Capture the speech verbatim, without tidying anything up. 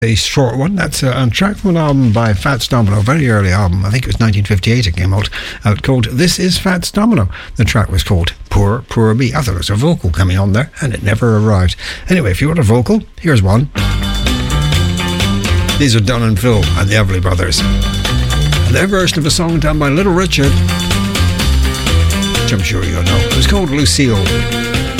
A short one. That's a, a track from an album by Fats Domino, very early album. I think it was nineteen fifty-eight it came out, out called This Is Fats Domino. The track was called Poor, Poor Me. I thought there was a vocal coming on there, and it never arrived. Anyway, if you want a vocal, here's one. These are Don and Phil and the Everly Brothers. And their version of a song done by Little Richard, which I'm sure you'll know. It was called Lucille.